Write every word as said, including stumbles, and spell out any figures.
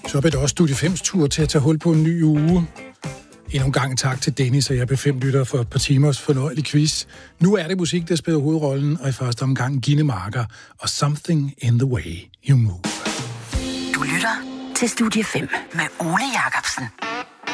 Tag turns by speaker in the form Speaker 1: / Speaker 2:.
Speaker 1: Så blev det også Studie fems tur til at tage hul på en ny uge. Endnu en gang tak til Dennis og jeg B fem lytter for et par timers fornøjelig quiz. Nu er det musik, der spiller hovedrollen, og i første omgang Gine Marker og Something in the Way You Move.
Speaker 2: Du lytter til Studie fem med Ole Jacobsen.